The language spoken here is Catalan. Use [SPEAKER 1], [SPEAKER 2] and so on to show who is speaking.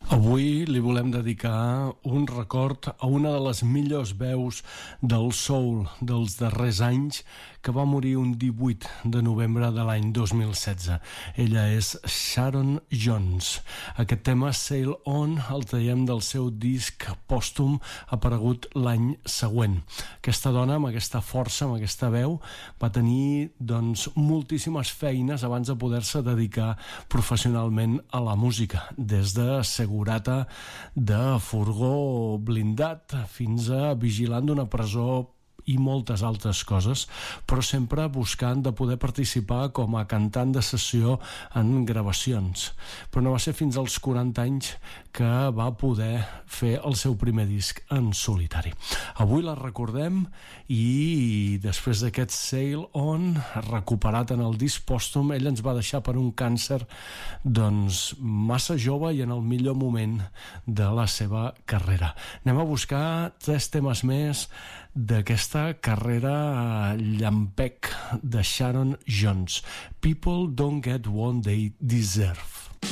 [SPEAKER 1] Avui li volem dedicar un record a una de les millors veus del soul dels darrers anys, que va morir un 18 de novembre de l'any 2016. Ella és Sharon Jones. Aquest tema, Sail On, el traiem del seu disc pòstum aparegut l'any següent. Aquesta dona, amb aquesta força, amb aquesta veu, va tenir moltíssimes feines abans de poder-se dedicar professionalment a la música, des de segurata de furgó blindat fins a vigilant d'una presó i moltes altres coses, però sempre buscant de poder participar com a cantant de sessió en gravacions. Però no va ser fins als 40 anys que va poder fer el seu primer disc en solitari. Avui la recordem i després d'aquest Sail On, recuperat en el disc pòstum, ell ens va deixar per un càncer massa jove i en el millor moment de la seva carrera. Anem a buscar 3 temes més d'aquesta carrera llampec de Sharon Jones. People Don't Get What They Deserve.